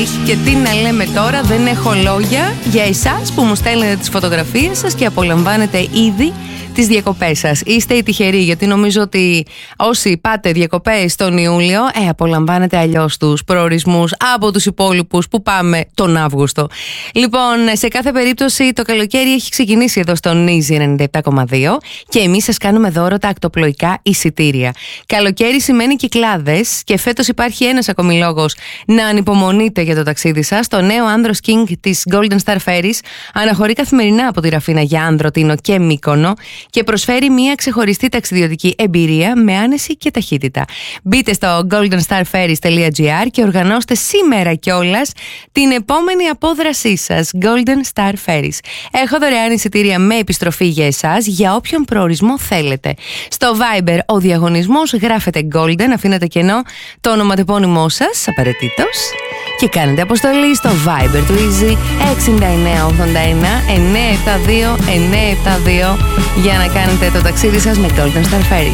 Και τι να λέμε τώρα, δεν έχω λόγια για εσάς που μου στέλνετε τις φωτογραφίες σας και απολαμβάνετε ήδη τις διακοπές σας. Είστε οι τυχεροί, γιατί νομίζω ότι όσοι πάτε διακοπές τον Ιούλιο, απολαμβάνετε αλλιώς τους προορισμούς από τους υπόλοιπους που πάμε τον Αύγουστο. Λοιπόν, σε κάθε περίπτωση το καλοκαίρι έχει ξεκινήσει εδώ στον Easy 97,2 και εμείς σας κάνουμε δώρο τα ακτοπλοϊκά εισιτήρια. Καλοκαίρι σημαίνει Κυκλάδες και φέτος υπάρχει ένας ακόμη λόγος να ανυπομονείτε για το ταξίδι σας. Το νέο Άνδρος King της Golden Star Ferries αναχωρεί καθημερινά από τη Ραφίνα για Άνδρο, Τίνο και Μύκονο και προσφέρει μια ξεχωριστή ταξιδιωτική εμπειρία με άνεση και ταχύτητα. Μπείτε στο goldenstarferries.gr και οργανώστε σήμερα κιόλας την επόμενη απόδρασή σας. Golden Star Ferries. Έχω δωρεάν εισιτήρια με επιστροφή για εσάς για όποιον προορισμό θέλετε. Στο Viber ο διαγωνισμός γράφετε Golden, αφήνετε κενό το ονοματεπώνυμό σας, απαραίτητος, και κάνετε αποστολή στο Viber του Easy 6981 972 972 για να κάνετε το ταξίδι σας με Golden Star Ferries.